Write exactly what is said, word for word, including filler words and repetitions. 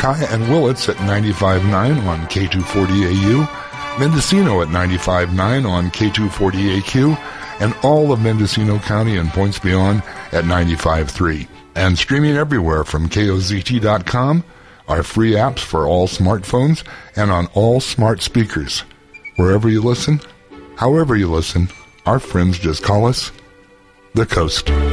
Ukiah and Willits at ninety-five point nine on K two forty A U, Mendocino at ninety-five point nine on K two forty A Q, and all of Mendocino County and points beyond at ninety-five point three. And streaming everywhere from K O Z T dot com, our free apps for all smartphones and on all smart speakers. Wherever you listen, however you listen, our friends just call us The Coast.